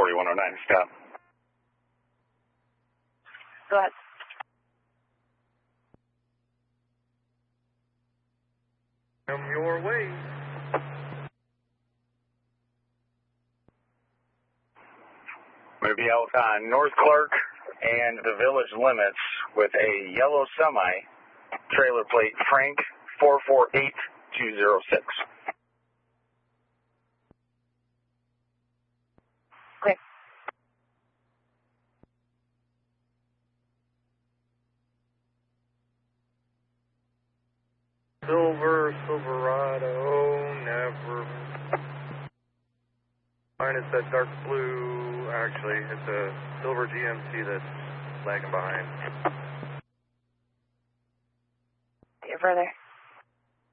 4109, stop. Go ahead. Come your way. I'm going to be out on North Clark and the village limits with a yellow semi, trailer plate Frank 448206. Okay. Silverado, never. Mine is that dark blue, actually, it's a silver GMC that's lagging behind. See you further.